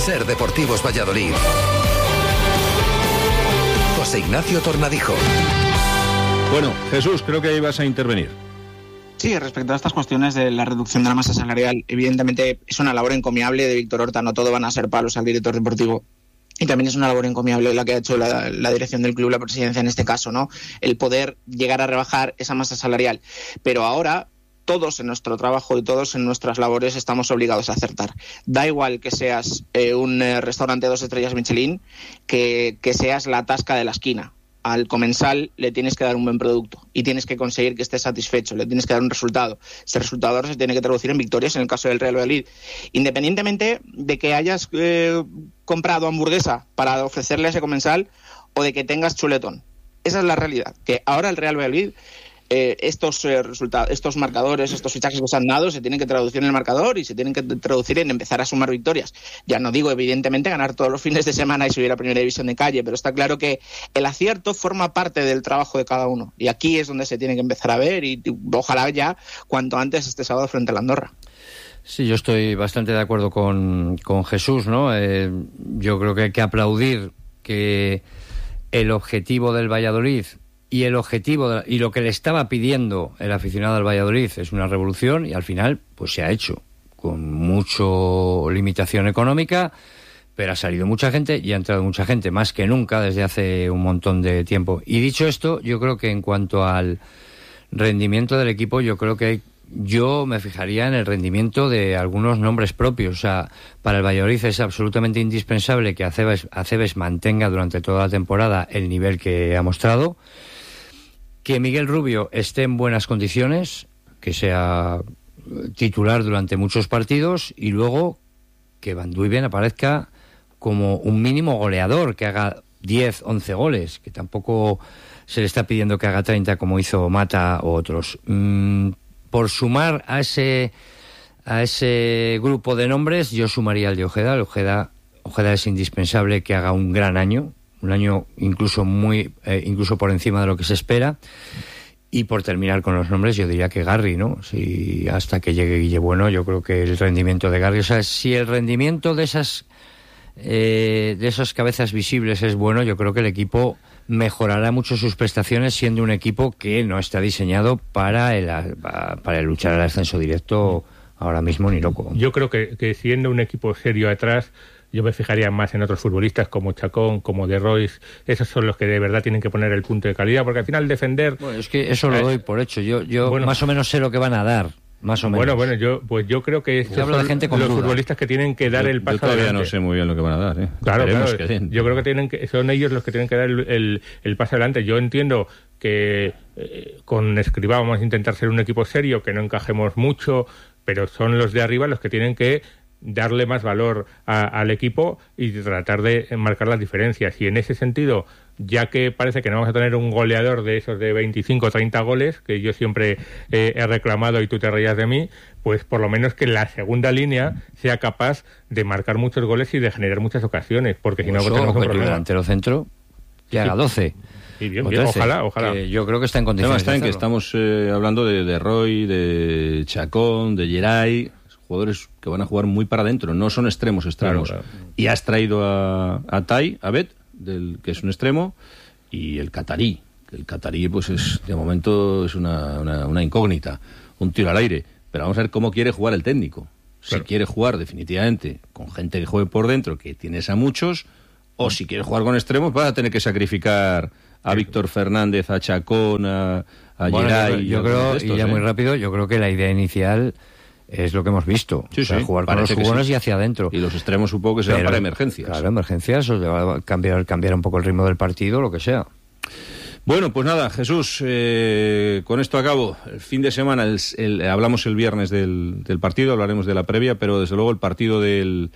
Ser Deportivos Valladolid. José Ignacio Tornadijo. Bueno, Jesús, creo que ahí vas a intervenir. Sí, respecto a estas cuestiones de la reducción de la masa salarial, evidentemente es una labor encomiable de Víctor Horta, no todo van a ser palos al director deportivo. Y también es una labor encomiable la que ha hecho la dirección del club, la presidencia en este caso, ¿no? El poder llegar a rebajar esa masa salarial. Pero ahora todos en nuestro trabajo y todos en nuestras labores estamos obligados a acertar. Da igual que seas un restaurante 2 estrellas Michelin, que seas la tasca de la esquina. Al comensal le tienes que dar un buen producto y tienes que conseguir que esté satisfecho, le tienes que dar un resultado. Ese resultado ahora se tiene que traducir en victorias en el caso del Real Valladolid. Independientemente de que hayas comprado hamburguesa para ofrecerle a ese comensal o de que tengas chuletón. Esa es la realidad, que ahora el Real Valladolid estos resultados, estos marcadores, estos fichajes que se han dado se tienen que traducir en el marcador y se tienen que traducir en empezar a sumar victorias. Ya no digo, evidentemente, ganar todos los fines de semana y subir a Primera División de calle, pero está claro que el acierto forma parte del trabajo de cada uno. Y aquí es donde se tiene que empezar a ver y ojalá ya cuanto antes este sábado frente a la Andorra. Sí, yo estoy bastante de acuerdo con Jesús, ¿no? Yo creo que hay que aplaudir que el objetivo del Valladolid y el objetivo y lo que le estaba pidiendo el aficionado al Valladolid es una revolución y al final pues se ha hecho con mucho limitación económica, pero ha salido mucha gente y ha entrado mucha gente, más que nunca desde hace un montón de tiempo. Y dicho esto, yo creo que en cuanto al rendimiento del equipo, yo me fijaría en el rendimiento de algunos nombres propios. O sea, para el Valladolid es absolutamente indispensable que Acebes mantenga durante toda la temporada el nivel que ha mostrado, que Miguel Rubio esté en buenas condiciones, que sea titular durante muchos partidos y luego que Van Duyven aparezca como un mínimo goleador, que haga 10, 11 goles, que tampoco se le está pidiendo que haga 30 como hizo Mata o otros. Por sumar a ese grupo de nombres, yo sumaría el de Ojeda. Ojeda es indispensable que haga un gran año, un año incluso por encima de lo que se espera. Y por terminar con los nombres, yo diría que Garri, ¿no? Si hasta que llegue Guille Bueno, yo creo que el rendimiento de Garri, o sea, si el rendimiento de esas cabezas visibles es bueno, yo creo que el equipo mejorará mucho sus prestaciones, siendo un equipo que no está diseñado para luchar al ascenso directo ahora mismo ni loco. Yo creo que siendo un equipo serio atrás, yo me fijaría más en otros futbolistas como Chacón, como De Royce. Esos son los que de verdad tienen que poner el punto de calidad, porque al final defender... Bueno, es que eso lo doy por hecho. Yo bueno, más o menos sé lo que van a dar. Más o menos. Bueno, yo creo que estos son los futbolistas que tienen que dar el paso yo todavía adelante. No sé muy bien lo que van a dar, ¿eh? Claro, yo creo que son ellos los que tienen que dar el paso adelante. Yo entiendo que con Escribá vamos a intentar ser un equipo serio, que no encajemos mucho, pero son los de arriba los que tienen que darle más valor al equipo y tratar de marcar las diferencias. Y en ese sentido, ya que parece que no vamos a tener un goleador de esos de 25 o 30 goles, que yo siempre he reclamado y tú te reías de mí, pues por lo menos que la segunda línea sea capaz de marcar muchos goles y de generar muchas ocasiones, porque si no tenemos un problema. Delantero centro que haga 12. Y bien, ojalá. Yo creo que está en condiciones de hacerlo. Que estamos hablando de Roy, de Chacón, de Geray, jugadores que van a jugar muy para adentro, no son extremos. Claro. Y has traído a Tai, a Bet, que es un extremo, y el catarí. El catarí, pues de momento es una incógnita, un tiro al aire. Pero vamos a ver cómo quiere jugar el técnico. Si quiere jugar definitivamente con gente que juegue por dentro, que tienes a muchos, o si quiere jugar con extremos, vas a tener que sacrificar a Víctor Fernández, a Chacón, a Geray. Yo creo, y ya muy rápido, yo creo que la idea inicial es lo que hemos visto, jugar con los jugones y hacia adentro. Y los extremos supongo que serán para emergencias. Claro, emergencias, o va a cambiar un poco el ritmo del partido, lo que sea. Bueno, pues nada, Jesús, con esto acabo. El fin de semana, hablamos el viernes del partido, hablaremos de la previa, pero desde luego el partido del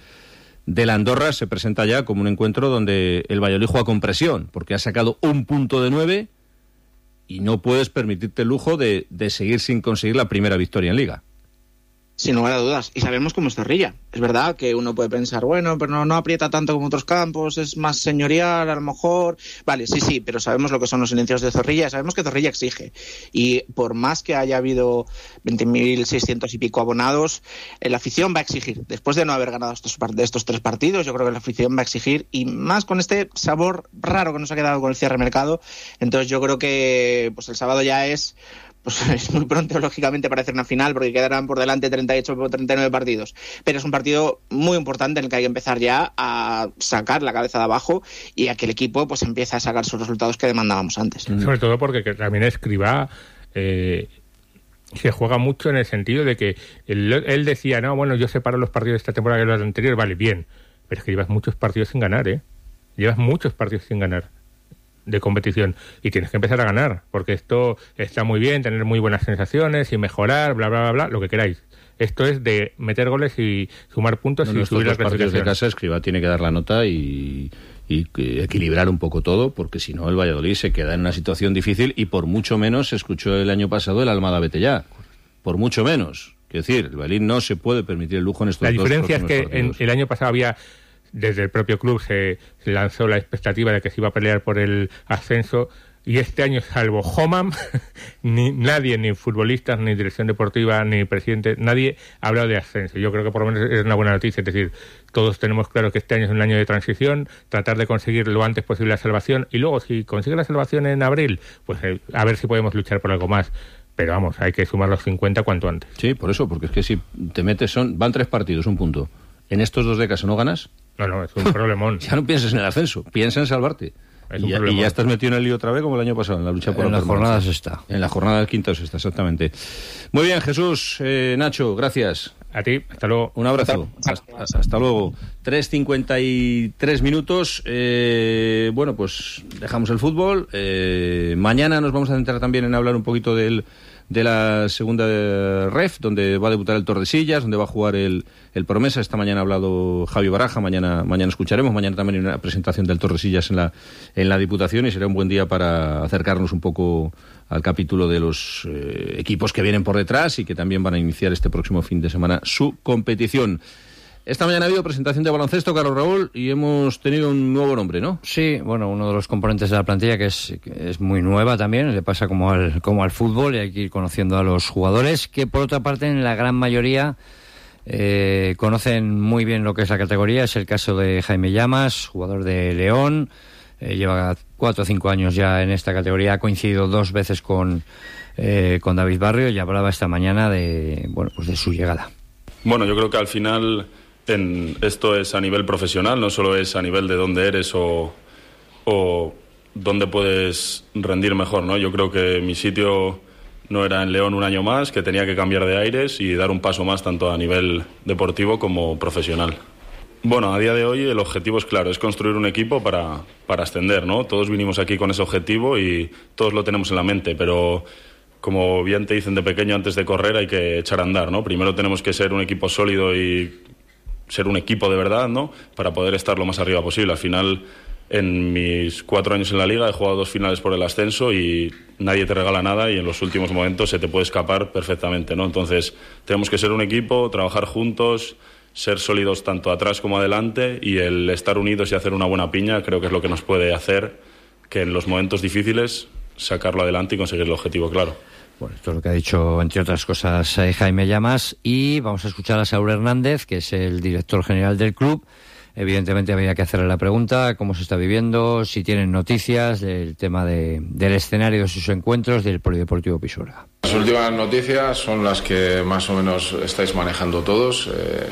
Andorra se presenta ya como un encuentro donde el Valladolid juega con presión, porque ha sacado 1 punto de 9 y no puedes permitirte el lujo de seguir sin conseguir la primera victoria en Liga. Sin lugar a dudas. Y sabemos cómo es Zorrilla. Es verdad que uno puede pensar, bueno, pero no aprieta tanto como otros campos, es más señorial a lo mejor. Vale, sí, pero sabemos lo que son los silencios de Zorrilla, sabemos que Zorrilla exige. Y por más que haya habido 20.600 y pico abonados, la afición va a exigir. Después de no haber ganado estos 3 partidos, yo creo que la afición va a exigir. Y más con este sabor raro que nos ha quedado con el cierre de mercado. Entonces yo creo que pues el sábado ya es muy pronto, lógicamente, para hacer una final, porque quedarán por delante 38 o 39 partidos. Pero es un partido muy importante en el que hay que empezar ya a sacar la cabeza de abajo y a que el equipo pues empiece a sacar sus resultados que demandábamos antes. Sobre todo porque también Escribá se juega mucho en el sentido de que él decía, no, bueno, yo separo los partidos de esta temporada de los anteriores, vale, bien, pero es que llevas muchos partidos sin ganar, llevas muchos partidos sin ganar de competición y tienes que empezar a ganar, porque esto está muy bien, tener muy buenas sensaciones y mejorar, bla, bla, bla, bla, lo que queráis. Esto es de meter goles y sumar puntos y subir la clasificación. Partidos de casa, Escribá tiene que dar la nota y equilibrar un poco todo, porque si no el Valladolid se queda en una situación difícil y por mucho menos se escuchó el año pasado el Almada vete ya, por mucho menos. Quiero decir, el Valladolid no se puede permitir el lujo en estos dos partidos. La diferencia es que el año pasado había, desde el propio club se lanzó la expectativa de que se iba a pelear por el ascenso, y este año, salvo Homam, nadie, ni futbolistas, ni dirección deportiva, ni presidente, nadie ha hablado de ascenso. Yo creo que por lo menos es una buena noticia, es decir, todos tenemos claro que este año es un año de transición, tratar de conseguir lo antes posible la salvación, y luego si consigue la salvación en abril, pues a ver si podemos luchar por algo más. Pero vamos, hay que sumar los 50 cuanto antes. Sí, por eso, porque es que si te metes, van 3 partidos, un punto. En estos 2 de casa no ganas. No, es un problemón. Ya no pienses en el ascenso, piensa en salvarte. Y ya estás metido en el lío otra vez como el año pasado, en la lucha por la permanencia. En la jornada sexta. En la jornada del quinta o sexta, exactamente. Muy bien, Jesús, Nacho, gracias. A ti, hasta luego. Un abrazo. Hasta luego. 3:53 minutos. Bueno, pues dejamos el fútbol. Mañana nos vamos a centrar también en hablar un poquito de la segunda ref, donde va a debutar el Tordesillas, donde va a jugar el Promesa. Esta mañana ha hablado Javi Baraja, mañana escucharemos. Mañana también hay una presentación del Tordesillas en la Diputación y será un buen día para acercarnos un poco al capítulo de los equipos que vienen por detrás y que también van a iniciar este próximo fin de semana su competición. Esta mañana ha habido presentación de baloncesto, Carlos Raúl, y hemos tenido un nuevo nombre, ¿no? Sí, bueno, uno de los componentes de la plantilla que es muy nueva también, le pasa como al fútbol, y hay que ir conociendo a los jugadores, que por otra parte en la gran mayoría conocen muy bien lo que es la categoría. Es el caso de Jaime Llamas, jugador de León, lleva 4 o 5 años ya en esta categoría, ha coincidido 2 veces con David Barrio y hablaba esta mañana de su llegada. Bueno, yo creo que al final esto es a nivel profesional, no solo es a nivel de dónde eres o dónde puedes rendir mejor, ¿no? Yo creo que mi sitio no era en León un año más, que tenía que cambiar de aires y dar un paso más tanto a nivel deportivo como profesional. Bueno, a día de hoy el objetivo es claro, es construir un equipo para ascender, ¿no? Todos vinimos aquí con ese objetivo y todos lo tenemos en la mente, pero como bien te dicen de pequeño, antes de correr hay que echar a andar, ¿no? Primero tenemos que ser un equipo sólido y ser un equipo de verdad, ¿no? Para poder estar lo más arriba posible. Al final, en mis 4 años en la Liga he jugado 2 finales por el ascenso y nadie te regala nada y en los últimos momentos se te puede escapar perfectamente, ¿no? Entonces, tenemos que ser un equipo, trabajar juntos, ser sólidos tanto atrás como adelante, y el estar unidos y hacer una buena piña creo que es lo que nos puede hacer que en los momentos difíciles sacarlo adelante y conseguir el objetivo claro. Bueno, esto es lo que ha dicho, entre otras cosas, Jaime Llamas, y vamos a escuchar a Saúl Hernández, que es el director general del club. Evidentemente había que hacerle la pregunta, cómo se está viviendo, si tienen noticias del tema del escenario de sus encuentros del Polideportivo Pisuerga. Las últimas noticias son las que más o menos estáis manejando todos.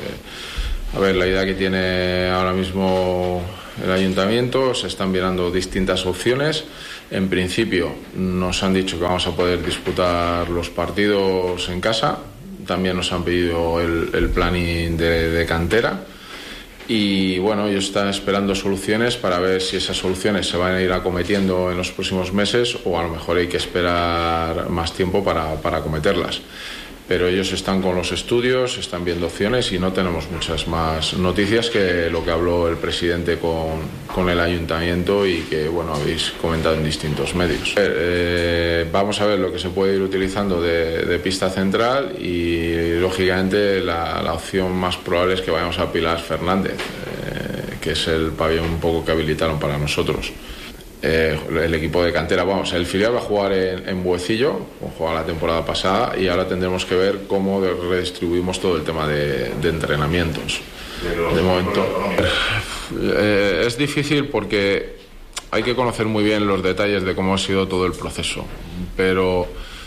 La idea que tiene ahora mismo el ayuntamiento, se están mirando distintas opciones. En principio nos han dicho que vamos a poder disputar los partidos en casa. También nos han pedido el planning de cantera. Y bueno, ellos están esperando soluciones para ver si esas soluciones se van a ir acometiendo en los próximos meses o a lo mejor hay que esperar más tiempo para acometerlas. pero ellos están con los estudios, están viendo opciones y no tenemos muchas más noticias que lo que habló el presidente con el ayuntamiento y que, bueno, habéis comentado en distintos medios. Vamos a ver lo que se puede ir utilizando de pista central y, lógicamente, la opción más probable es que vayamos a Pilar Fernández, que es el pabellón un poco que habilitaron para nosotros. El equipo de cantera, vamos, el filial va a jugar en Buecillo, como jugaba la temporada pasada, y ahora tendremos que ver cómo redistribuimos todo el tema de entrenamientos. De momento es difícil porque hay que conocer muy bien los detalles de cómo ha sido todo el proceso, pero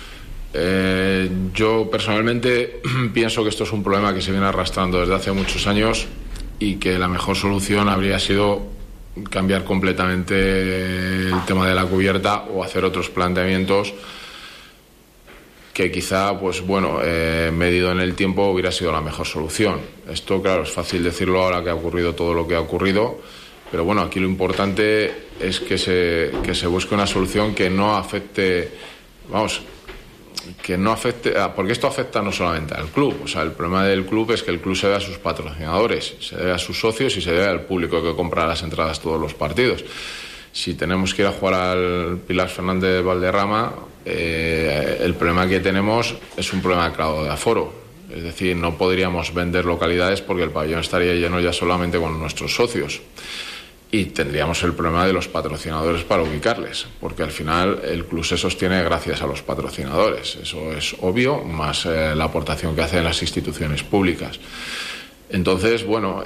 yo personalmente pienso que esto es un problema que se viene arrastrando desde hace muchos años y que la mejor solución habría sido cambiar completamente el tema de la cubierta o hacer otros planteamientos que quizá, pues bueno, medido en el tiempo hubiera sido la mejor solución. Esto, claro, es fácil decirlo ahora que ha ocurrido todo lo que ha ocurrido, pero bueno, aquí lo importante es que se busque una solución que no afecte, porque esto afecta no solamente al club. O sea, el problema del club es que el club se debe a sus patrocinadores, se debe a sus socios y se debe al público que compra las entradas todos los partidos. Si tenemos que ir a jugar al Pilar Fernández de Valderrama, el problema que tenemos es un problema claro de aforo. Es decir, no podríamos vender localidades porque el pabellón estaría lleno ya solamente con nuestros socios. Y tendríamos el problema de los patrocinadores para ubicarles, porque al final el club se sostiene gracias a los patrocinadores. Eso es obvio, más la aportación que hacen las instituciones públicas. Entonces, bueno,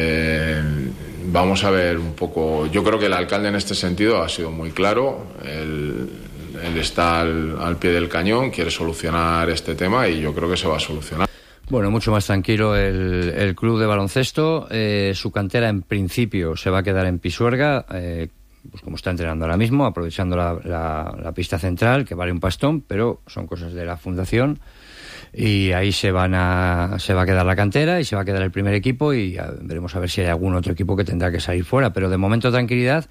vamos a ver un poco. Yo creo que el alcalde en este sentido ha sido muy claro. Él está al pie del cañón, quiere solucionar este tema y yo creo que se va a solucionar. Bueno, mucho más tranquilo el club de baloncesto. Su cantera, en principio, se va a quedar en Pisuerga, pues como está entrenando ahora mismo, aprovechando la pista central, que vale un pastón, pero son cosas de la fundación. Y ahí se va a quedar la cantera y se va a quedar el primer equipo y veremos a ver si hay algún otro equipo que tendrá que salir fuera. Pero de momento, tranquilidad.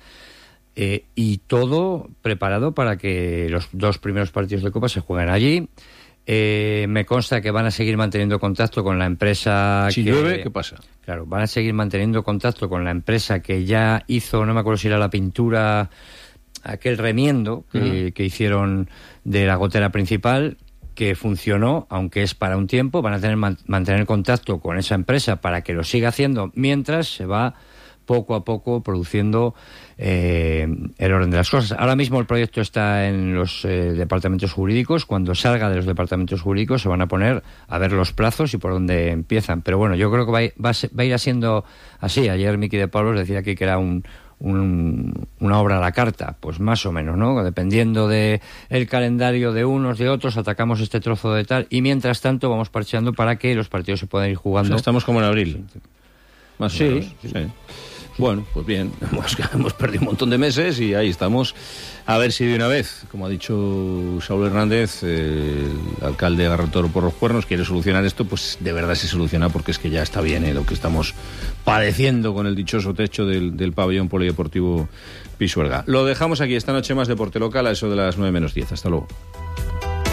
Y todo preparado para que los 2 primeros partidos de Copa se jueguen allí. Me consta que van a seguir manteniendo contacto con la empresa. Si llueve, ¿qué pasa? Claro, van a seguir manteniendo contacto con la empresa que ya hizo, no me acuerdo si era la pintura, aquel remiendo que hicieron de la gotera principal, que funcionó, aunque es para un tiempo. Van a mantener contacto con esa empresa para que lo siga haciendo mientras se va poco a poco produciendo el orden de las cosas. Ahora mismo el proyecto está en los departamentos jurídicos. Cuando salga de los departamentos jurídicos se van a poner a ver los plazos y por dónde empiezan. Pero bueno, yo creo que va a ir siendo así. Ayer Miki de Pablos decía aquí que era una obra a la carta, pues más o menos, ¿no? Dependiendo de el calendario de unos, de otros, atacamos este trozo de tal y mientras tanto vamos parcheando para que los partidos se puedan ir jugando. O sea, estamos como en abril. Más o menos. Sí. Bueno, pues bien, hemos perdido un montón de meses y ahí estamos. A ver si de una vez, como ha dicho Saúl Hernández, el alcalde agarra el toro por los cuernos, quiere solucionar esto, pues de verdad se soluciona, porque es que ya está bien lo que estamos padeciendo con el dichoso techo del pabellón polideportivo Pisuerga. Lo dejamos aquí esta noche, más deporte local a eso de las 9 menos 10. Hasta luego.